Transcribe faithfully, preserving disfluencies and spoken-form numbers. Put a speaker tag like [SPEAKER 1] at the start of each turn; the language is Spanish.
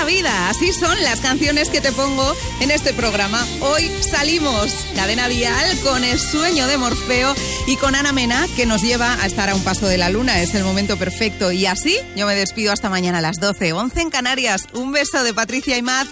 [SPEAKER 1] la vida. Así son las canciones que te pongo en este programa. Hoy salimos, Cadena Dial, con El sueño de Morfeo y con Ana Mena, que nos lleva a estar a un paso de la luna. Es el momento perfecto. Y así yo me despido hasta mañana a las doce, once en Canarias. Un beso de Patricia Aimaz.